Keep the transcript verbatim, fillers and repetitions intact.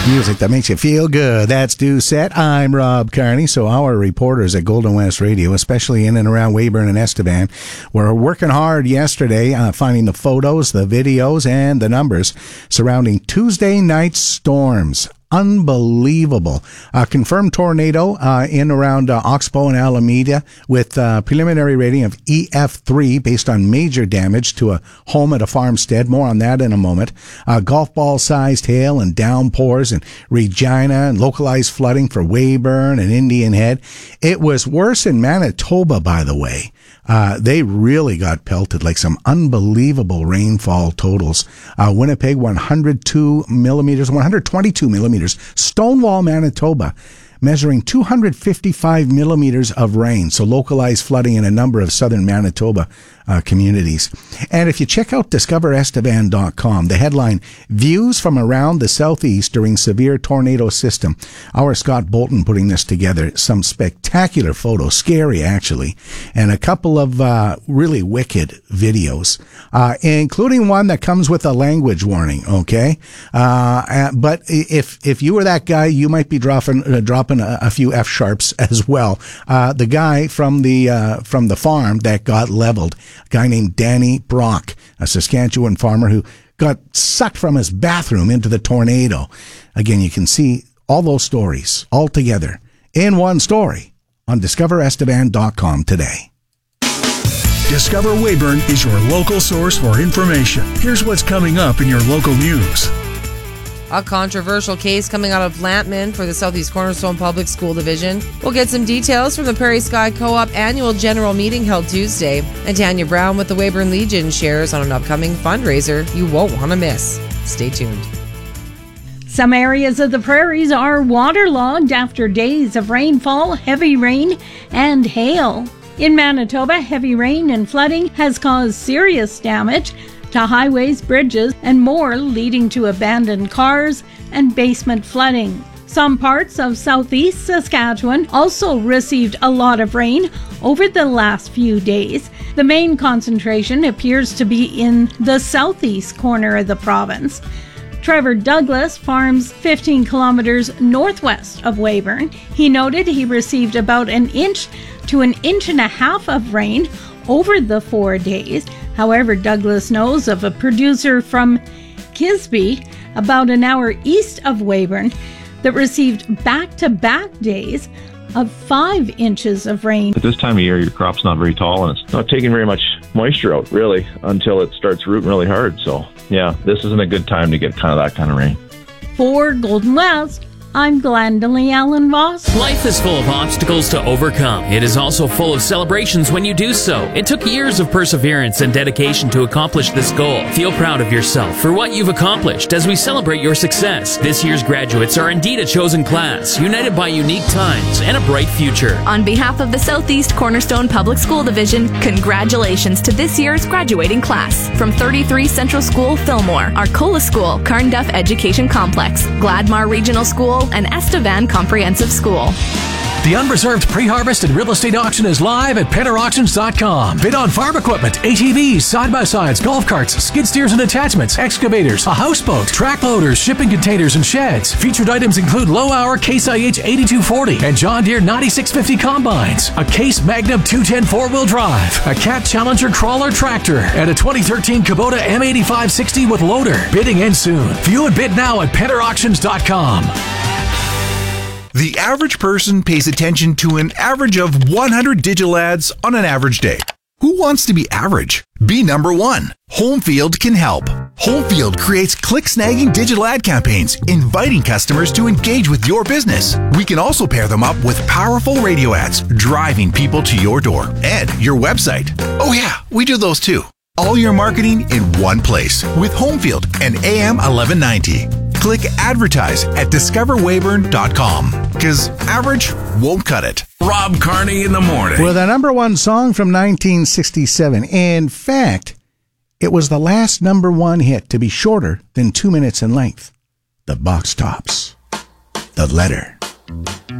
Music that makes you feel good. That's Due Set. I'm Rob Carney. So our reporters at Golden West Radio, especially in and around Weyburn and Estevan, were working hard yesterday uh, finding the photos, the videos, and the numbers surrounding Tuesday night storms. Unbelievable. A confirmed tornado uh, in around uh, Oxbow and Alameda with a preliminary rating of E F three based on major damage to a home at a farmstead. More on that in a moment. Uh, golf ball sized hail and downpours in Regina and localized flooding for Weyburn and Indian Head. It was worse in Manitoba, by the way. Uh, they really got pelted, like some unbelievable rainfall totals. Uh, Winnipeg, one hundred two millimeters, one hundred twenty-two millimeters. Stonewall, Manitoba, measuring two hundred fifty-five millimeters of rain. So localized flooding in a number of southern Manitoba uh, communities. And if you check out discover estevan dot com, the headline, Views from Around the Southeast During Severe Tornado System. Our Scott Bolton putting this together. Some spectacular photos, scary actually, and a couple of uh, really wicked videos, uh, including one that comes with a language warning, okay? Uh, but if if you were that guy, you might be dropping, uh, dropping a, a few F-sharps as well. Uh, the guy from the uh, from the farm that got leveled, a guy named Danny Brock, a Saskatchewan farmer who got sucked from his bathroom into the tornado. Again, you can see all those stories all together in one story on discover estevan dot com today. Discover Weyburn is your local source for information. Here's what's coming up in your local news. A controversial case coming out of Lantman for the Southeast Cornerstone Public School Division. We'll get some details from the Prairie Sky Co-op annual general meeting held Tuesday. And Tanya Brown with the Weyburn Legion shares on an upcoming fundraiser you won't want to miss. Stay tuned. Some areas of the prairies are waterlogged after days of rainfall, heavy rain, and hail. In Manitoba, heavy rain and flooding has caused serious damage to highways, bridges, and more, leading to abandoned cars and basement flooding. Some parts of southeast Saskatchewan also received a lot of rain over the last few days. The main concentration appears to be in the southeast corner of the province. Trevor Douglas farms fifteen kilometers northwest of Weyburn. He noted he received about an inch to an inch and a half of rain over the four days. However, Douglas knows of a producer from Kisby, about an hour east of Weyburn, that received back-to-back days of five inches of rain. At this time of year, your crop's not very tall, and it's not taking very much moisture out, really, until it starts rooting really hard. So, yeah, this isn't a good time to get kind of that kind of rain. For Golden West, I'm Glendalee Allen Voss. Life is full of obstacles to overcome. It is also full of celebrations when you do so. It took years of perseverance and dedication to accomplish this goal. Feel proud of yourself for what you've accomplished as we celebrate your success. This year's graduates are indeed a chosen class, united by unique times and a bright future. On behalf of the Southeast Cornerstone Public School Division, congratulations to this year's graduating class. From thirty-three Central School, Fillmore, Arcola School, Carnduff Education Complex, Gladmar Regional School, and Estevan Comprehensive School. The unreserved pre-harvest and real estate auction is live at penner auctions dot com. Bid on farm equipment, A T Vs, side-by-sides, golf carts, skid steers and attachments, excavators, a houseboat, track loaders, shipping containers, and sheds. Featured items include low-hour Case I H eighty-two forty and John Deere ninety-six fifty combines, a Case Magnum two ten four-wheel drive, a Cat Challenger crawler tractor, and a twenty thirteen Kubota M eighty-five sixty with loader. Bidding ends soon. View and bid now at penner auctions dot com. The average person pays attention to an average of one hundred digital ads on an average day. Who wants to be average? Be number one. Homefield can help. Homefield creates click-snagging digital ad campaigns, inviting customers to engage with your business. We can also pair them up with powerful radio ads, driving people to your door and your website. Oh yeah, we do those too. All your marketing in one place with Homefield and A M eleven ninety. Click advertise at discover weyburn dot com because average won't cut it. Rob Carney in the morning. With a number one song from nineteen sixty-seven. In fact, it was the last number one hit to be shorter than two minutes in length. The Box Tops. The Letter.